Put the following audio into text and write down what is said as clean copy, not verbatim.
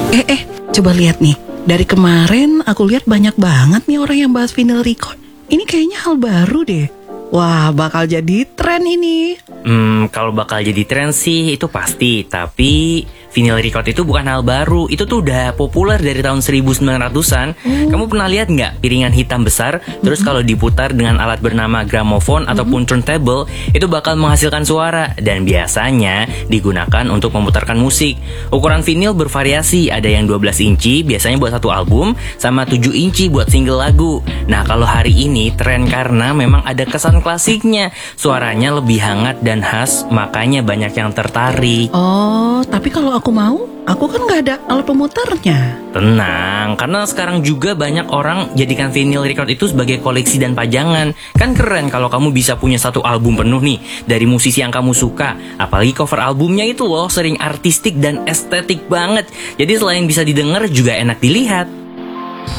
Coba lihat nih. Dari kemarin aku lihat banyak banget nih orang yang bahas vinyl record. Ini kayaknya hal baru deh. Wah, bakal jadi tren ini. Kalau bakal jadi tren sih itu pasti. Tapi vinyl record itu bukan hal baru. Itu tuh udah populer dari tahun 1900-an. Kamu pernah lihat nggak piringan hitam besar? Terus kalau diputar dengan alat bernama gramofon ataupun turntable, itu bakal menghasilkan suara. Dan biasanya digunakan untuk memutarkan musik. Ukuran vinyl bervariasi. Ada yang 12 inci biasanya buat satu album, sama 7 inci buat single lagu. Nah, kalau hari ini tren karena memang ada kesan klasiknya. Suaranya lebih hangat dan khas, makanya banyak yang tertarik. Oh, tapi kalau aku mau, aku kan nggak ada alat pemutarnya. Tenang, karena sekarang juga banyak orang jadikan vinyl record itu sebagai koleksi dan pajangan. Kan keren kalau kamu bisa punya satu album penuh nih dari musisi yang kamu suka. Apalagi cover albumnya itu loh sering artistik dan estetik banget. Jadi selain bisa didengar juga enak dilihat.